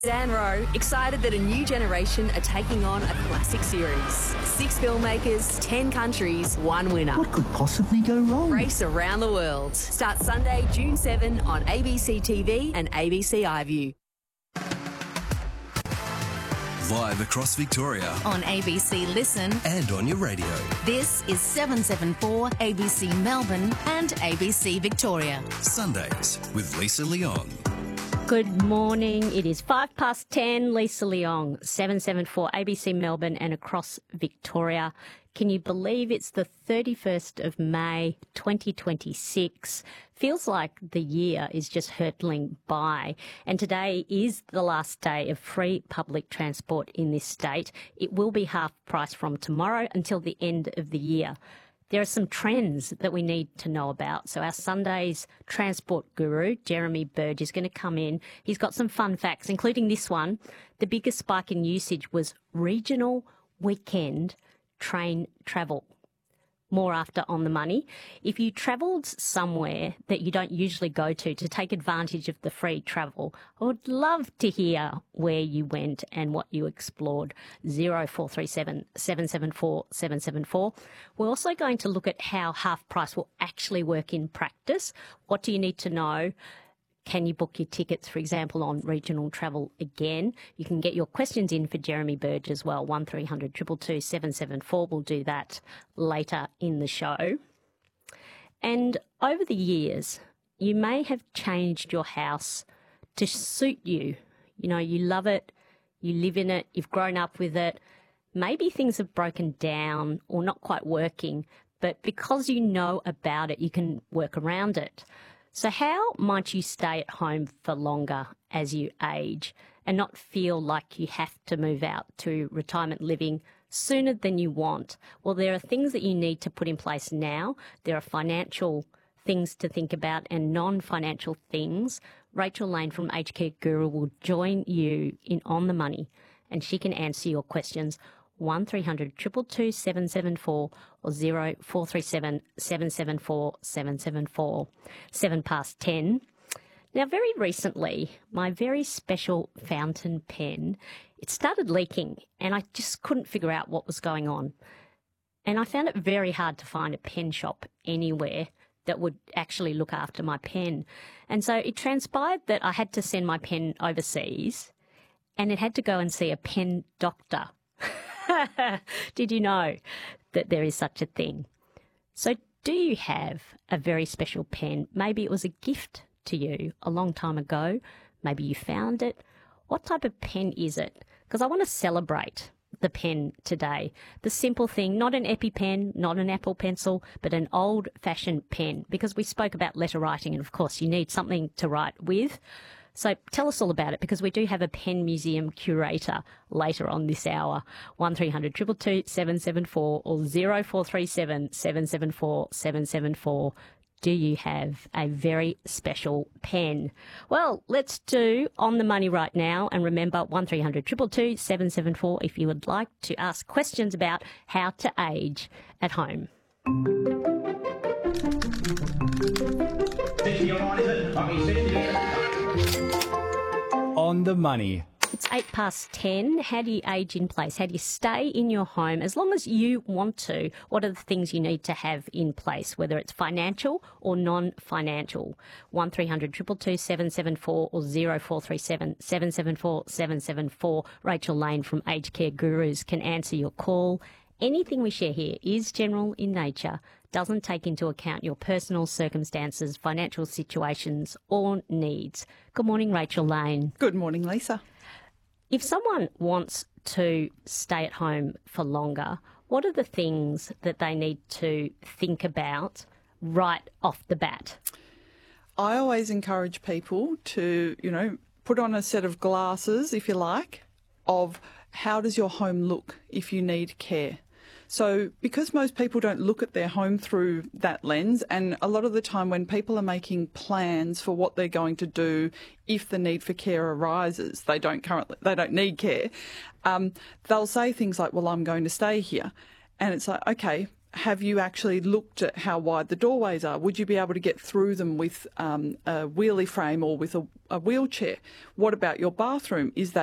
Dan Rowe, excited that a new generation are taking on a classic series. 6 filmmakers, 10 countries, 1 winner. What could possibly go wrong? Race around the world. Starts Sunday, June 7 on ABC TV and ABC iView. Live across Victoria. On ABC Listen. And on your radio. This is 774 ABC Melbourne and ABC Victoria. Sundays with Lisa Leong. Good morning. It is 10:05, Lisa Leong, 774 ABC Melbourne and across Victoria. Can you believe it's the 31st of May, 2026? Feels like the year is just hurtling by. And today is the last day of free public transport in this state. It will be half price from tomorrow until the end of the year. There are some trends that we need to know about. So our Sunday's transport guru, Jeremy Burge, is going to come in. He's got some fun facts, including this one. The biggest spike in usage was regional weekend train travel. More after On the Money. If you travelled somewhere that you don't usually go to take advantage of the free travel, I would love to hear where you went and what you explored. 0437 774 774. We're also going to look at how half price will actually work in practice. What do you need to know? Can you book your tickets, for example, on regional travel again? You can get your questions in for Jeremy Burge as well, 1300 222 774. We'll do that later in the show. And over the years, you may have changed your house to suit you. You know, you love it, you live in it, you've grown up with it. Maybe things have broken down or not quite working, but because you know about it, you can work around it. So how might you stay at home for longer as you age and not feel like you have to move out to retirement living sooner than you want? Well, there are things that you need to put in place now. There are financial things to think about and non-financial things. Rachel Lane from Aged Care Guru will join you in On the Money, and she can answer your questions. 1300 222 774 or 0437 774 774. 10:07. Now, very recently, my very special fountain pen, it started leaking and I just couldn't figure out what was going on. And I found it very hard to find a pen shop anywhere that would actually look after my pen. And so it transpired that I had to send my pen overseas and it had to go and see a pen doctor. Did you know that there is such a thing? So do you have a very special pen? Maybe it was a gift to you a long time ago. Maybe you found it. What type of pen is it? Because I want to celebrate the pen today. The simple thing, not an EpiPen, not an Apple Pencil, but an old-fashioned pen. Because we spoke about letter writing, and of course you need something to write with. So tell us all about it, because we do have a pen museum curator later on this hour. 1300 222 774 or 0437 774 774. Do you have a very special pen? Well, let's do On the Money right now. And remember, 1300 222 774 if you would like to ask questions about how to age at home. On the Money. It's 10:08. How do you age in place? How do you stay in your home as long as you want to? What are the things you need to have in place, whether it's financial or non-financial? 1300 222 774 or 0437 774 774. Rachel Lane from Aged Care Gurus can answer your call. Anything we share here is general in nature, doesn't take into account your personal circumstances, financial situations or needs. Good morning, Rachel Lane. Good morning, Lisa. If someone wants to stay at home for longer, what are the things that they need to think about right off the bat? I always encourage people to, put on a set of glasses, if you like, of how does your home look if you need care. So because most people don't look at their home through that lens, and a lot of the time when people are making plans for what they're going to do if the need for care arises, they don't need care, they'll say things like, well, I'm going to stay here. And it's like, okay, have you actually looked at how wide the doorways are? Would you be able to get through them with a wheelie frame or with a wheelchair? What about your bathroom? Is that